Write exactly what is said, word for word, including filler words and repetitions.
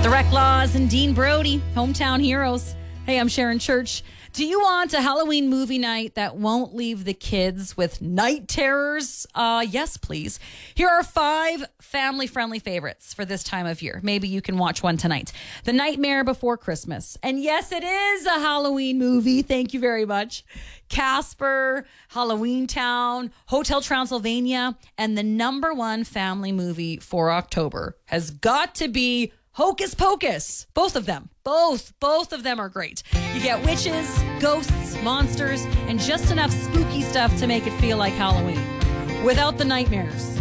The Rec Laws and Dean Brody, Hometown Heroes. Hey, I'm Sharon Church. Do you want a Halloween movie night that won't leave the kids with night terrors? Uh, yes, please. Here are five family-friendly favorites for this time of year. Maybe you can watch one tonight. The Nightmare Before Christmas. And yes, it is a Halloween movie. Thank you very much. Casper, Halloween Town, Hotel Transylvania, and the number one family movie for October has got to be Hocus Pocus. Both of them. Both. Both of them are great. You get witches, ghosts, monsters, and just enough spooky stuff to make it feel like Halloween without the nightmares.